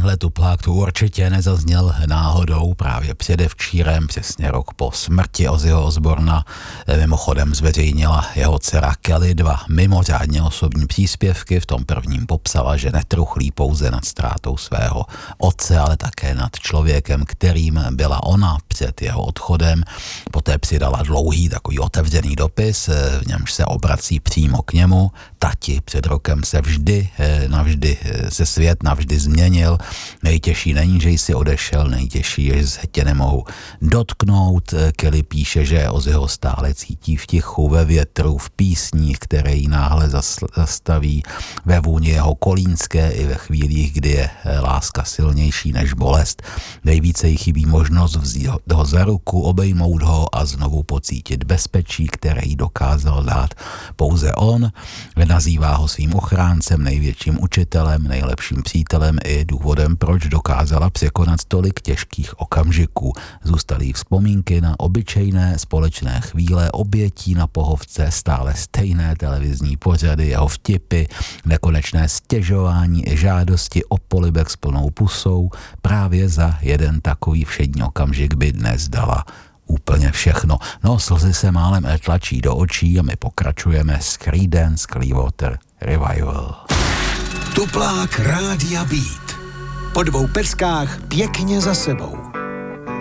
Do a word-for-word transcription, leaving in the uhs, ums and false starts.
tenhle tuplák tu určitě nezazněl náhodou, právě předevčírem, přesně rok po smrti Ozzyho Osbourna. Mimochodem zveřejnila jeho dcera Kelly dva mimořádně osobní příspěvky. V tom prvním popsala, že netruchlí pouze nad ztrátou svého otce, ale také nad člověkem, kterým byla ona před jeho odchodem. Poté přidala dlouhý takový otevřený dopis, v němž se obrací přímo k němu. Tati, před rokem se vždy, navždy, se svět navždy změnil. Nejtěžší není, že jsi odešel, nejtěžší je, že se tě nemohu dotknout. Kelly píše, že Ozzyho stále cítí v tichu, ve větru, v písních, které jí náhle zastaví, ve vůni jeho kolínské i ve chvílích, kdy je láska silnější než bolest. Nejvíce jí chybí možnost vzít ho za ruku, obejmout ho a znovu pocítit bezpečí, které jí dokázal dát pouze on. Nazývá ho svým ochráncem, největším učitelem, nejlepším přítelem i důvodem, proč dokázala překonat tolik těžkých okamžiků. Zůstaly jí vzpomínky na obyčejné společné chvíle, obětí na pohovce, stále stejné televizní pořady, jeho vtipy, nekonečné stěžování i žádosti o polibek s plnou pusou. Právě za jeden takový všední okamžik by dnes dala úplně všechno. No, slzy se málem tlačí do očí a my pokračujeme s Creedence Clearwater Revival. Tuplák Rádia Beat. Po dvou peskách pěkně za sebou.